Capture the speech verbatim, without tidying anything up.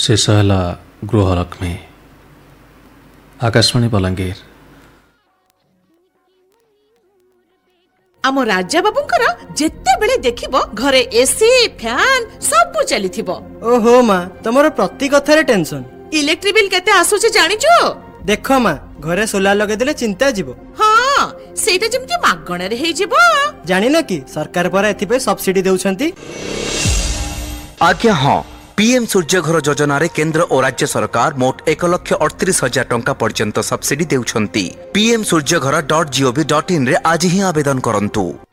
शेष है गृहलक्ष्मी। आकाशवाणी बलांगीर। आम राजा बाबूंकर जेते बेले देखिबो घरे एसी फैन सब चलीथिबो। ओहो माँ तमरो प्रति कथारे टेंशन। इलेक्ट्रिक बिल केते आसुचे जानिचो? देखो माँ घरे सोलार लगे देले चिंता जीवो। हाँ सेटा जेमति मागणा रे हे जीवो। जानि न कि सरकार पर एथि पे सब्सिडी देउछंती। आज्ञा हाँ पीएम सूर्यघर योजना रे केंद्र और राज्य सरकार मोट एक लक्ष अड़तीस हजार टंका पर्यंत subsidy देउछंती। PM Surya Ghar dot gov dot in रे आज ही आवेदन करंतु।